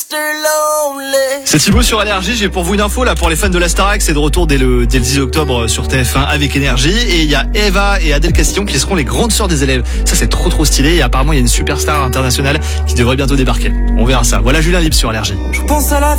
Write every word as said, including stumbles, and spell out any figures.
C'est Thibaut sur Énergie. J'ai pour vous une info là pour les fans de la Starac. C'est de retour dès le, dès le dix octobre sur T F un avec Énergie. Et il y a Eva et Adèle Castillon qui seront les grandes sœurs des élèves. Ça c'est trop trop stylé. Et apparemment il y a une superstar internationale qui devrait bientôt débarquer. On verra ça. Voilà Julien Libre sur Énergie. Je pense à la